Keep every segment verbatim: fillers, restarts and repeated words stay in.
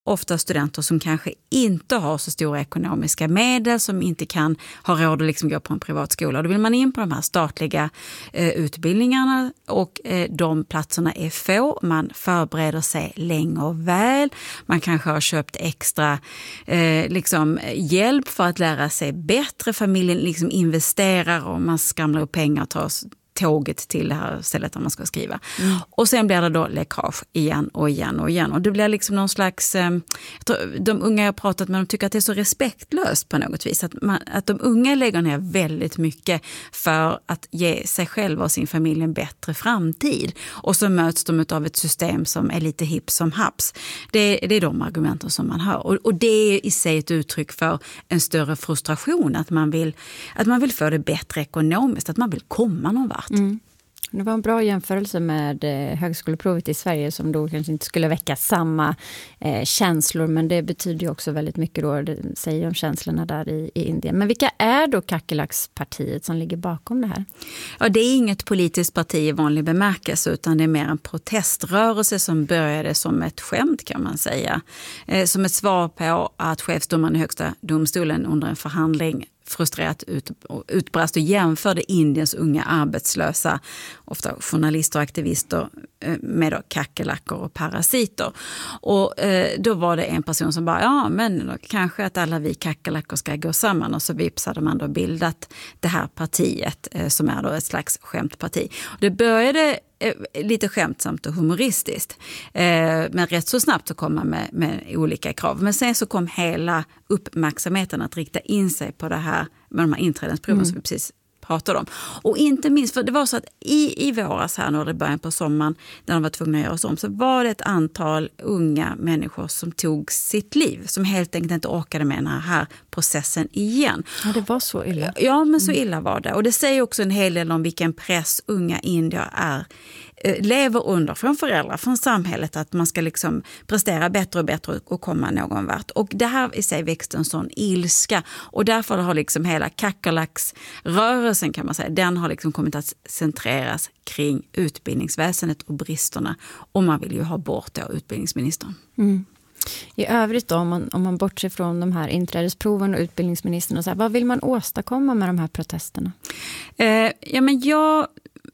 ofta studenter som kanske inte har så stora ekonomiska medel, som inte kan ha råd att liksom gå på en privat skola. Då vill man in på de här statliga eh, utbildningarna och eh, de platserna är få. Man förbereder sig länge och väl. Man kanske har köpt extra eh, liksom, hjälp för att lära sig bättre. Familjen liksom investerar och man skramlar upp pengar och tar tåget till det här stället där man ska skriva. Mm. Och sen blir det då läckage igen och igen och igen. Och det blir liksom någon slags... Eh, jag tror, de unga jag har pratat med, de tycker att det är så respektlöst på något vis. Att, man, att de unga lägger ner väldigt mycket för att ge sig själva och sin familj en bättre framtid. Och så möts de av ett system som är lite hipp som haps. Det, det är de argumenten som man hör. Och, och det är i sig ett uttryck för en större frustration. Att man vill, att man vill få det bättre ekonomiskt. Att man vill komma någon vart. Mm. Det var en bra jämförelse med eh, högskoleprovet i Sverige som då kanske inte skulle väcka samma eh, känslor, men det betyder ju också väldigt mycket då, det säger om känslorna där i, i Indien. Men vilka är då Kakelaks-partiet som ligger bakom det här? Ja, det är inget politiskt parti i vanlig bemärkelse, utan det är mer en proteströrelse som började som ett skämt, kan man säga. Eh, som ett svar på att chefsdomaren i högsta domstolen under en förhandling frustrerat ut, utbrast och jämförde Indiens unga arbetslösa, ofta journalister och aktivister, med då kackerlackor och parasiter. Och eh, då var det en person som bara, ja men då, kanske att alla vi kackerlackor ska gå samman, och så vips hade man då bildat det här partiet eh, som är då ett slags skämtparti. Och det började eh, lite skämtsamt och humoristiskt, eh, men rätt så snabbt så kom man med, med olika krav. Men sen så kom hela uppmärksamheten att rikta in sig på det här med de här inträdesproven mm. som vi precis pratade om. Och inte minst, för det var så att i, i våras här, när det började på sommaren, när de var tvungna att göra så om, så var det ett antal unga människor som tog sitt liv, som helt enkelt inte orkade med den här processen igen. Ja, det var så illa. Ja, men så illa var det. Och det säger också en hel del om vilken press unga indier är lever under från föräldrar, från samhället, att man ska liksom prestera bättre och bättre och komma någon vart. Och det här i sig växte en sån ilska, och därför har liksom hela Kakerlacksrörelsen, kan man säga, den har liksom kommit att centreras kring utbildningsväsendet och bristerna, och man vill ju ha bort då utbildningsministern. Mm. I övrigt då, om man, om man bortser från de här inträdesproven och utbildningsministern, och så här, vad vill man åstadkomma med de här protesterna? Eh, ja, men jag...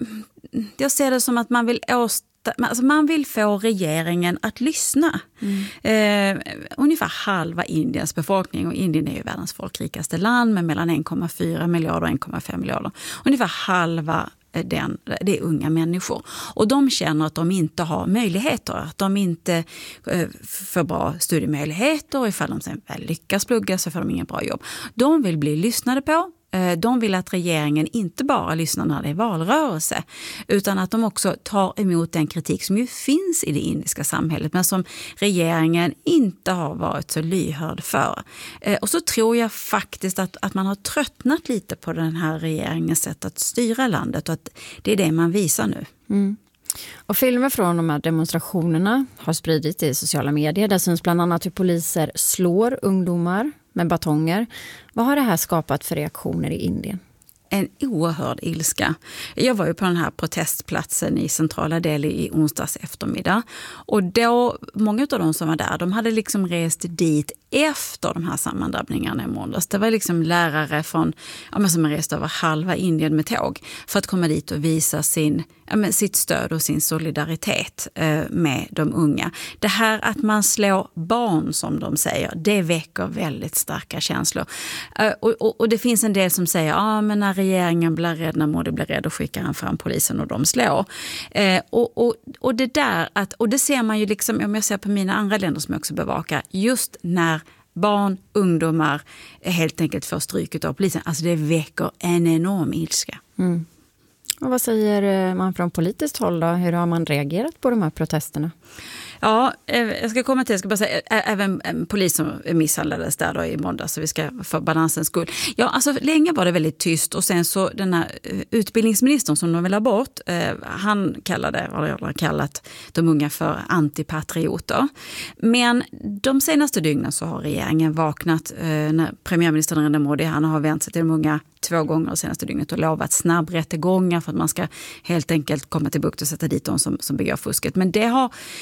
Jag ser det som att man vill åsta, alltså man vill få regeringen att lyssna. Mm. Eh, ungefär halva Indiens befolkning, och Indien är ju världens folkrikaste land med mellan en komma fyra miljarder och en komma fem miljarder. Ungefär halva den, det är unga människor. Och de känner att de inte har möjligheter, att de inte eh, får bra studiemöjligheter, och ifall de sen väl lyckas plugga så får de ingen bra jobb. De vill bli lyssnade på. De vill att regeringen inte bara lyssnar när det är valrörelse, utan att de också tar emot den kritik som ju finns i det indiska samhället, men som regeringen inte har varit så lyhörd för. Och så tror jag faktiskt att, att man har tröttnat lite på den här regeringens sätt att styra landet, och att det är det man visar nu. Mm. Och filmer från de här demonstrationerna har spridits i sociala medier. Där syns bland annat hur poliser slår ungdomar med batonger. Vad har det här skapat för reaktioner i Indien? En oerhörd ilska. Jag var ju på den här protestplatsen i centrala Delhi i onsdags eftermiddag. Och då, många av de som var där, de hade liksom rest dit efter de här sammandrabbningarna i måndags. Det var liksom lärare från, ja, men som har rest över halva Indien med tåg för att komma dit och visa sin, ja, men sitt stöd och sin solidaritet eh, med de unga. Det här att man slår barn, som de säger, det väcker väldigt starka känslor. Eh, och, och, och det finns en del som säger, ja ah, men när regeringen blir rädd, när Modi blir rädd, och skickar han fram polisen och de slår. Eh, och, och, och det där, att, och det ser man ju liksom, om jag ser på mina andra länder som jag också bevakar, just när barn, ungdomar helt enkelt får stryket av polisen. Alltså det väcker en enorm ilska. Mm. Och vad säger man från politiskt håll då? Hur har man reagerat på de här protesterna? Ja, jag ska komma till, jag ska bara säga, även en polis som misshandlades där då i måndag, så vi ska för balansens skull. Ja, alltså länge var det väldigt tyst, och sen så den här utbildningsministern som de vill ha bort, han kallade, eller har kallat de unga för antipatrioter. Men de senaste dygnen så har regeringen vaknat, när premiärminister Narendra Modi, han har vänt sig till de unga två gånger det senaste dygnet och lovat snabbrättegångar för att man ska helt enkelt komma till bukt och sätta dit de som, som begår fusket. Men det har, det har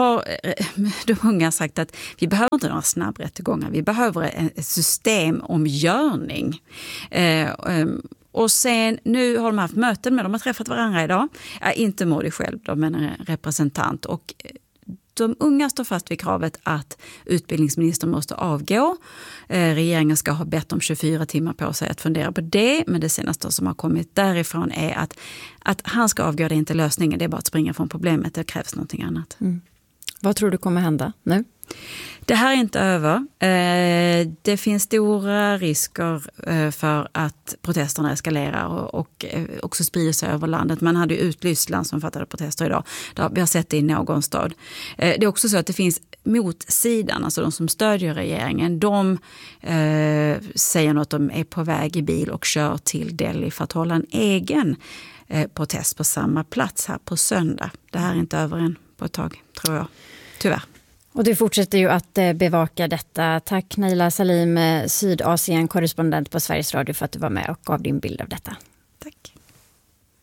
har de unga sagt att vi behöver inte några snabbrättegångar, vi behöver ett systemomgörning. Eh, och sen, nu har de haft möten med, de har träffat varandra idag, äh, inte Modi själv, de är en representant, och de unga står fast vid kravet att utbildningsministern måste avgå. Eh, regeringen ska ha bett om tjugofyra timmar på sig att fundera på det, men det senaste som har kommit därifrån är att, att han ska avgå, det är inte lösningen, det är bara att springa från problemet, det krävs någonting annat. Mm. Vad tror du kommer hända nu? Det här är inte över. Eh, det finns stora risker eh, för att protesterna eskalerar och, och eh, också sprider sig över landet. Man hade ju utlyst landsomfattande protester idag. Vi har sett det i någon stad. Eh, det är också så att det finns motsidan, alltså de som stödjer regeringen, de eh, säger att de är på väg i bil och kör till Delhi för att hålla en egen eh, protest på samma plats här på söndag. Det här är inte över än på ett tag, tror jag. Tyvärr. Och du fortsätter ju att bevaka detta. Tack Naila Salim, Sydasien-korrespondent på Sveriges Radio, för att du var med och gav din bild av detta. Tack.